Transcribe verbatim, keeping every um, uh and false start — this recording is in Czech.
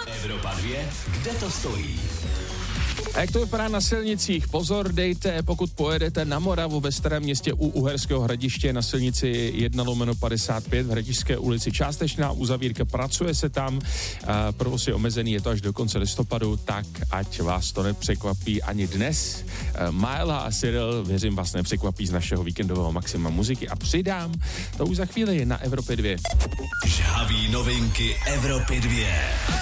Evropa dvě, kde to stojí? A jak to vypadá na silnicích? Pozor, dejte, pokud pojedete na Moravu ve Starém Městě u Uherského Hradiště na silnici jedna lomeno padesát pět v Hradišťské ulici. Částečná uzavírka, pracuje se tam, provoz je omezený, je to až do konce listopadu, tak ať vás to nepřekvapí ani dnes. Mála a Cyril, věřím, vás nepřekvapí z našeho víkendového maxima muziky a přidám to už za chvíli na Evropě dvě. Žhavý novinky Evropy dvě.